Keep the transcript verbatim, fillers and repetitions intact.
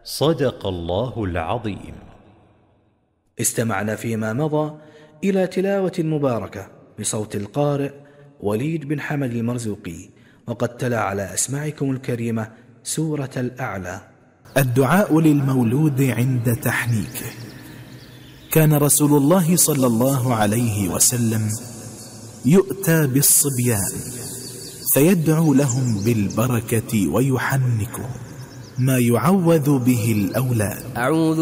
صدق الله العظيم. استمعنا فيما مضى إلى تلاوة مباركة بصوت القارئ وليد بن حمد المرزوقي، وقد تلا على أسماعكم الكريمة سورة الأعلى. الدعاء للمولود عند تحنيكه. كان رسول الله صلى الله عليه وسلم يؤتى بالصبيان فيدعو لهم بالبركة ويحنكهم، ما يعوذ به الأولاد. أعوذ